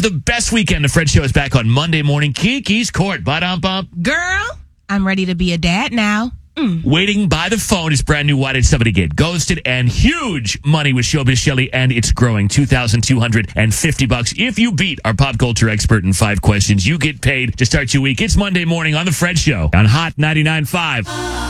Have the best weekend. The Fred Show is back on Monday morning. Kiki's Court. Ba-dum-bum. Girl, I'm ready to be a dad now. Waiting by the phone is brand new Why Did Somebody Get Ghosted? And huge money with Showbiz Shelly, and it's growing. $2,250. If you beat our pop culture expert in 5 questions, you get paid to start your week. It's Monday morning on The Fred Show on Hot 99.5.